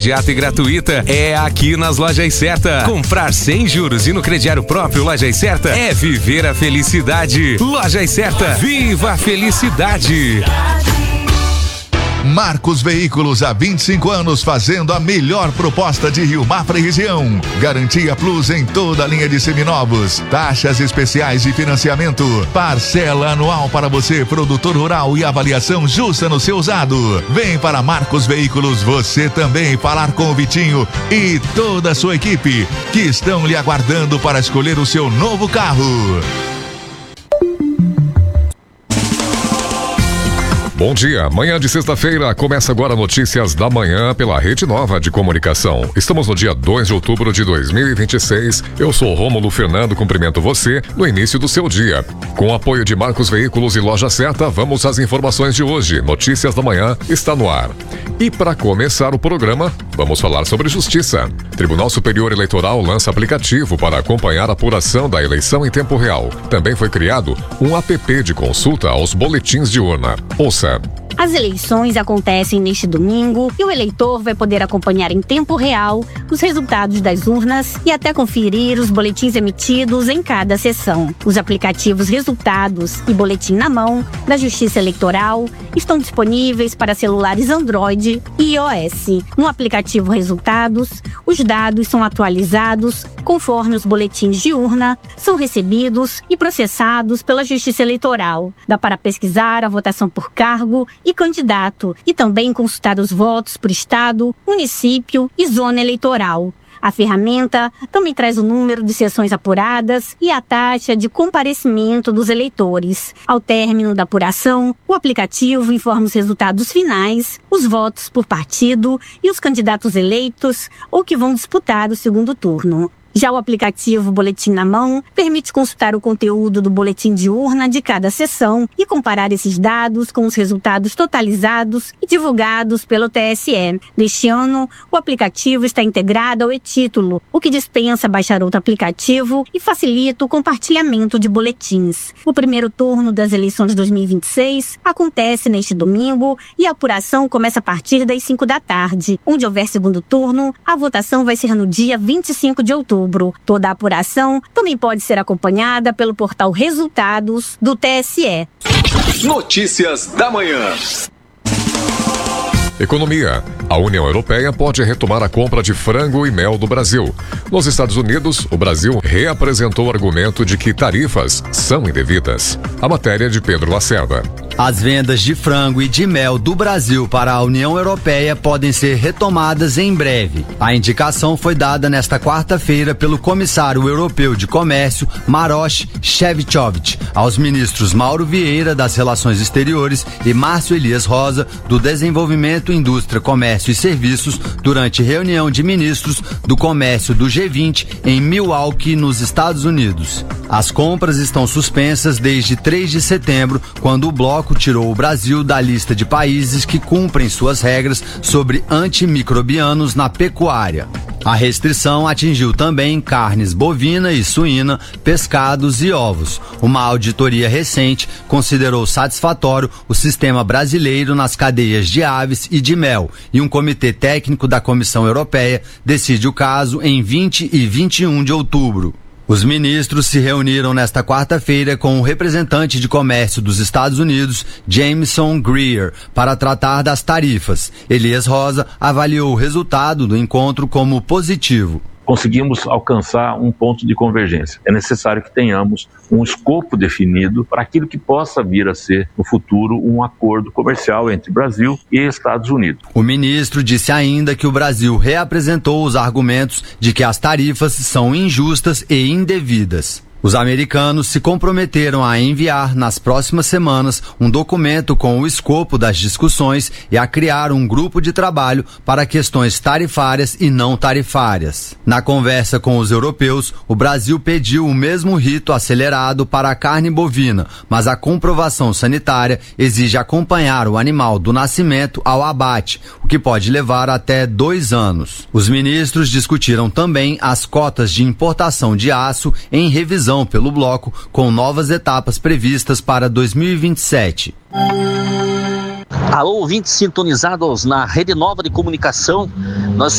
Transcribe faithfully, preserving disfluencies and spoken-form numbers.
imediata e gratuita é aqui nas Lojas Certa. Comprar sem juros e no crediário próprio Lojas Certa é viver a felicidade. Lojas Certa, viva a felicidade. Marcos Veículos, há vinte e cinco anos fazendo a melhor proposta de Rio Mafra e região. Garantia Plus em toda a linha de seminovos. Taxas especiais de financiamento. Parcela anual para você, produtor rural, e avaliação justa no seu usado. Vem para Marcos Veículos você também falar com o Vitinho e toda a sua equipe que estão lhe aguardando para escolher o seu novo carro. Bom dia, manhã de sexta-feira, começa agora Notícias da Manhã pela Rede Nova de Comunicação. Estamos no dia dois de outubro de dois mil e vinte e seis. Eu sou Rômulo Fernando, cumprimento você no início do seu dia. Com o apoio de Marcos Veículos e Loja Certa, vamos às informações de hoje. Notícias da Manhã está no ar. E para começar o programa, vamos falar sobre justiça. Tribunal Superior Eleitoral lança aplicativo para acompanhar a apuração da eleição em tempo real. Também foi criado um app de consulta aos boletins de urna. Ouça. As eleições acontecem neste domingo e o eleitor vai poder acompanhar em tempo real os resultados das urnas e até conferir os boletins emitidos em cada sessão. Os aplicativos Resultados e Boletim na Mão da Justiça Eleitoral estão disponíveis para celulares Android e iOS. No aplicativo Resultados, os dados são atualizados conforme os boletins de urna são recebidos e processados pela Justiça Eleitoral. Dá para pesquisar a votação por cargo e candidato e também consultar os votos por estado, município e zona eleitoral. A ferramenta também traz o número de sessões apuradas e a taxa de comparecimento dos eleitores. Ao término da apuração, o aplicativo informa os resultados finais, os votos por partido e os candidatos eleitos ou que vão disputar o segundo turno. Já o aplicativo Boletim na Mão permite consultar o conteúdo do boletim de urna de cada sessão e comparar esses dados com os resultados totalizados e divulgados pelo T S E. Neste ano, o aplicativo está integrado ao e-título, o que dispensa baixar outro aplicativo e facilita o compartilhamento de boletins. O primeiro turno das eleições de dois mil e vinte e seis acontece neste domingo e a apuração começa a partir das cinco da tarde. Onde houver segundo turno, a votação vai ser no dia vinte e cinco de outubro. Toda a apuração também pode ser acompanhada pelo portal Resultados do T S E. Notícias da Manhã. Economia. A União Europeia pode retomar a compra de frango e mel do Brasil. Nos Estados Unidos, o Brasil reapresentou o argumento de que tarifas são indevidas. A matéria é de Pedro Lacerda. As vendas de frango e de mel do Brasil para a União Europeia podem ser retomadas em breve. A indicação foi dada nesta quarta-feira pelo comissário europeu de comércio, Maroš Šefčovič, aos ministros Mauro Vieira, das Relações Exteriores, e Márcio Elias Rosa, do Desenvolvimento, Indústria, Comércio e Serviços, durante reunião de ministros do comércio do G vinte em Milwaukee, nos Estados Unidos. As compras estão suspensas desde três de setembro, quando o bloco tirou o Brasil da lista de países que cumprem suas regras sobre antimicrobianos na pecuária. A restrição atingiu também carnes bovina e suína, pescados e ovos. Uma auditoria recente considerou satisfatório o sistema brasileiro nas cadeias de aves e de mel, e um comitê técnico da Comissão Europeia decide o caso em vinte e vinte e um de outubro. Os ministros se reuniram nesta quarta-feira com o representante de comércio dos Estados Unidos, Jameson Greer, para tratar das tarifas. Elias Rosa avaliou o resultado do encontro como positivo. Conseguimos alcançar um ponto de convergência. É necessário que tenhamos um escopo definido para aquilo que possa vir a ser, no futuro, um acordo comercial entre Brasil e Estados Unidos. O ministro disse ainda que o Brasil reapresentou os argumentos de que as tarifas são injustas e indevidas. Os americanos se comprometeram a enviar, nas próximas semanas, um documento com o escopo das discussões e a criar um grupo de trabalho para questões tarifárias e não tarifárias. Na conversa com os europeus, o Brasil pediu o mesmo rito acelerado para a carne bovina, mas a comprovação sanitária exige acompanhar o animal do nascimento ao abate, o que pode levar até dois anos. Os ministros discutiram também as cotas de importação de aço em revisão pelo bloco, com novas etapas previstas para dois mil e vinte e sete. Alô, ouvintes sintonizados na Rede Nova de Comunicação. Nós